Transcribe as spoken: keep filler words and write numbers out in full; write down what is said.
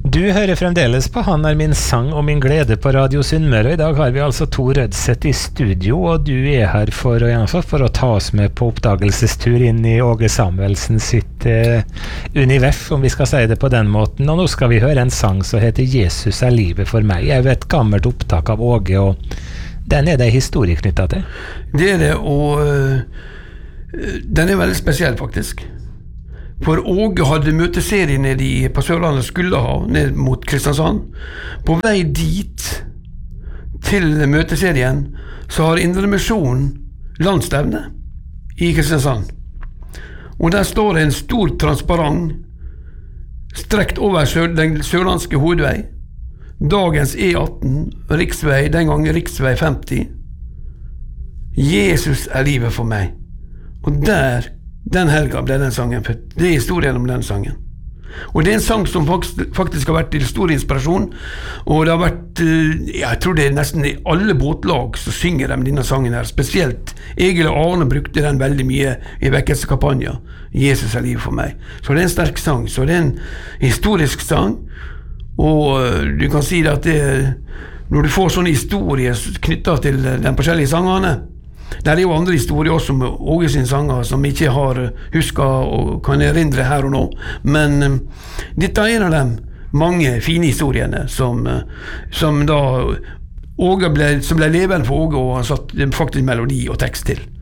Du hører fremdeles på Han er min sang og min glede på Radio Sunnmøre. I dag har vi altså to Rødseth i studio, og du er her for å, for å ta oss med på oppdagelsestur inn i Åge Samuelsen sitt eh, univers, om vi skal si det på den måten. Og nå skal vi høre en sang som heter Jesus er livet for meg. Jeg vet et gammelt opptak av Åge, og den er det historie knyttet til. Det er det, og øh, den er veldig spesiell faktisk. For Åge hadde møteserie nede i, på Sørlandet skulle ha, ned mot Kristiansand. På vei dit, til møteserien, så har Indremisjonen landstevne i Kristiansand. Og der står en stor transparent, strekt over sør, den sørlandske hovedvei, dagens E atten, riksvei, den gangen riksvei femti. Jesus er livet for meg. Og der den helga ble den sangen født. Det er historien om den sangen. Og det er en sang som faktisk har vært til stor inspirasjon, og det har vært, jeg tror det er nesten i alle båtlag så synger de denne sangen her, spesielt Egil og Arne brukte den veldig mye i vekkelseskampanjer, Jesus er livet for meg. Så det er en sterk sang, så det er en historisk sang, og du kan si at det, når du får sånne historier knyttet til de forskjellige sangene, det er jo andre historier også med Åge sin sanger som jeg ikke har husket og kan erindre her og nå, men um, dette er en av dem mange fine historiene som, uh, som da Åge ble, som ble levende for Åge, og han satt faktisk melodi og tekst til.